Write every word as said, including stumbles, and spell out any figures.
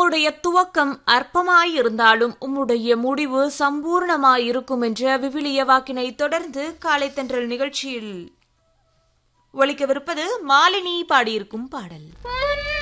உம்முடைய துவக்கம் அற்பமாயிருந்தாலும் உம்முடைய முடிவு சம்பூர்ணமாயிருக்கும் என்ற விவிலிய வாக்கினை தொடர்ந்து காலை தென்றல் நிகழ்ச்சியில் ஒலிக்கவிருப்பது மாலினி பாடியிருக்கும் பாடல்.